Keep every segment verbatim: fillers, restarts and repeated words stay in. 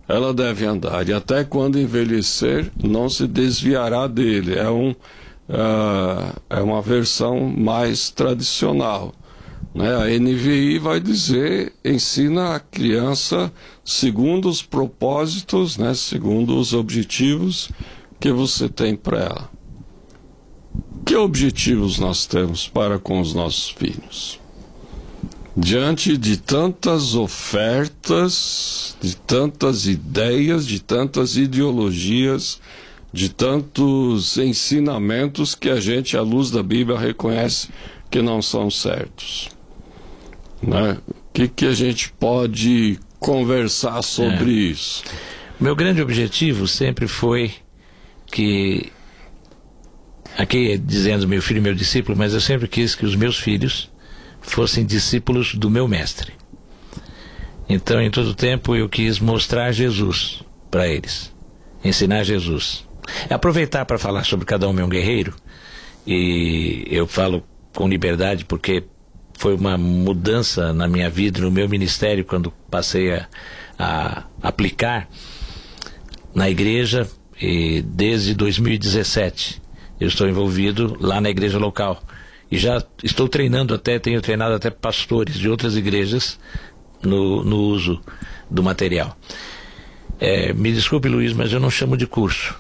ela deve andar, e até quando envelhecer, não se desviará dele. É, um, uh, é uma versão mais tradicional, né? A N V I vai dizer, ensina a criança segundo os propósitos, né? Segundo os objetivos que você tem para ela. Que objetivos nós temos para com os nossos filhos? Diante de tantas ofertas, de tantas ideias, de tantas ideologias, de tantos ensinamentos que a gente, à luz da Bíblia, reconhece que não são certos, né? O que, que a gente pode conversar sobre é. isso? Meu grande objetivo sempre foi que, aqui dizendo meu filho e meu discípulo, mas eu sempre quis que os meus filhos fossem discípulos do meu mestre. Então, em todo tempo, eu quis mostrar Jesus para eles, ensinar Jesus. Aproveitar para falar sobre Cada Homem é um Guerreiro, e eu falo com liberdade porque foi uma mudança na minha vida, no meu ministério, quando passei a, a aplicar na igreja, e desde dois mil e dezessete eu estou envolvido lá na igreja local. E já estou treinando até, tenho treinado até pastores de outras igrejas no, no uso do material. É, me desculpe, Luiz, mas eu não chamo de curso.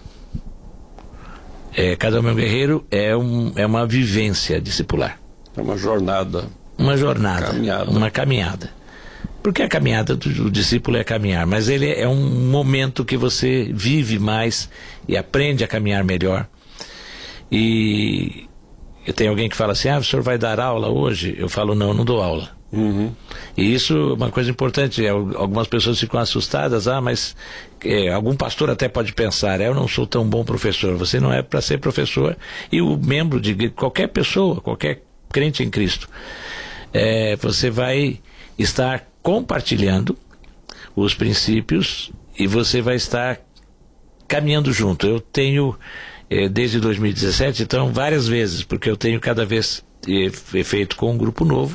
É, Cada Homem é um Guerreiro é, um, é uma vivência discipular. É uma jornada. Uma jornada, caminhada. uma caminhada. Porque a caminhada do, do discípulo é caminhar, mas ele é um momento que você vive mais e aprende a caminhar melhor. E... tem alguém que fala assim, ah, o senhor vai dar aula hoje? Eu falo, não, não dou aula. Uhum. E isso é uma coisa importante. Algumas pessoas ficam assustadas, ah, mas é, algum pastor até pode pensar, eu não sou tão bom professor. Você não é para ser professor, e o membro de qualquer pessoa, qualquer crente em Cristo, é, você vai estar compartilhando os princípios e você vai estar caminhando junto. Eu tenho desde dois mil e dezessete, então, várias vezes, porque eu tenho cada vez feito com um grupo novo,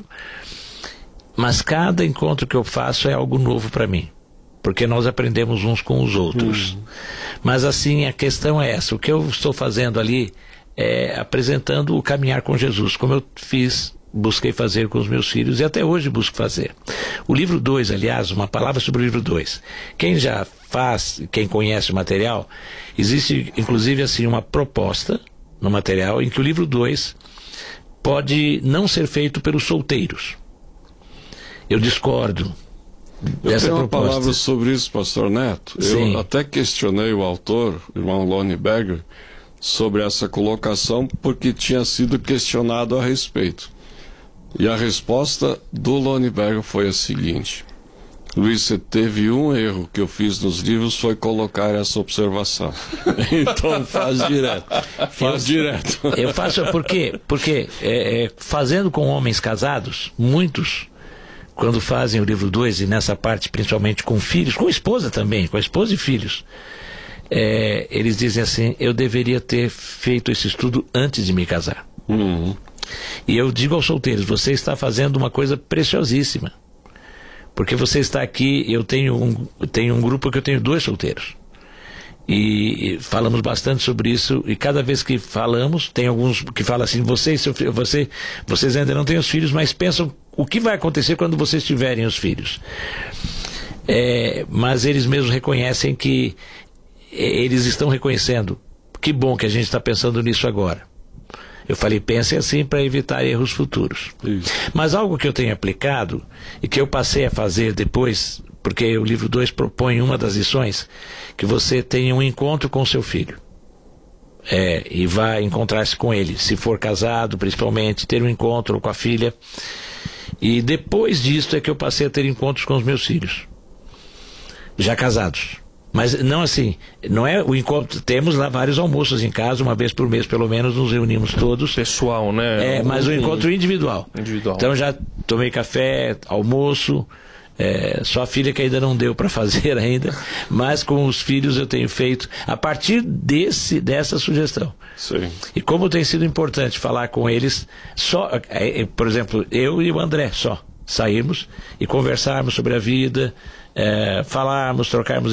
mas cada encontro que eu faço é algo novo para mim, porque nós aprendemos uns com os outros. Uhum. Mas assim, a questão é essa, o que eu estou fazendo ali é apresentando o caminhar com Jesus, como eu fiz, busquei fazer com os meus filhos, e até hoje busco fazer. O livro dois, aliás, uma palavra sobre o livro dois. Quem já faz, quem conhece o material, existe inclusive assim uma proposta no material em que o livro dois pode não ser feito pelos solteiros. Eu discordo eu dessa tenho uma proposta. palavra sobre isso, pastor Neto. Sim. Eu até questionei o autor, o irmão Lonnie Berger, sobre essa colocação, porque tinha sido questionado a respeito. E a resposta do Lonnie Berger foi a seguinte: Luiz, você teve um erro que eu fiz nos livros, foi colocar essa observação. Então faz direto. Faz eu, direto. Eu faço por quê? Porque é, é, fazendo com homens casados, muitos, quando fazem o livro dois, e nessa parte principalmente com filhos, com esposa também, com a esposa e filhos, é, eles dizem assim, eu deveria ter feito esse estudo antes de me casar. Uhum. E eu digo aos solteiros, você está fazendo uma coisa preciosíssima, porque você está aqui. Eu tenho um, tenho um grupo que eu tenho dois solteiros, e, e falamos bastante sobre isso, e cada vez que falamos, tem alguns que falam assim, você, seu, você, vocês ainda não têm os filhos, mas pensam o que vai acontecer quando vocês tiverem os filhos. É, mas eles mesmos reconhecem que eles estão reconhecendo, que bom que a gente está pensando nisso agora. Eu falei, pense assim para evitar erros futuros. Isso. Mas algo que eu tenho aplicado e que eu passei a fazer depois, porque o livro dois propõe uma das lições, que você tenha um encontro com seu filho. É, e vá encontrar-se com ele, se for casado principalmente, ter um encontro com a filha. E depois disso é que eu passei a ter encontros com os meus filhos, já casados. Mas não assim, não é o encontro, temos lá vários almoços em casa, uma vez por mês pelo menos, nos reunimos todos. Pessoal, né? É, mas o encontro individual. Individual. Então já tomei café, almoço, é, só a filha que ainda não deu para fazer ainda, mas com os filhos eu tenho feito, a partir desse, dessa sugestão. Sim. E como tem sido importante falar com eles, só, é, por exemplo, eu e o André só, sairmos e conversarmos sobre a vida, é, falarmos, trocarmos